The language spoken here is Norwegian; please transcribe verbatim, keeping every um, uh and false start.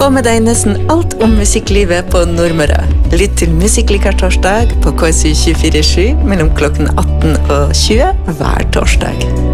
Få med deg nesten alt om musikklivet på Nordmøre. Lytt til Musikklikar torsdag på K S U tjuefire sju mellom klokken atten og tjue hver torsdag.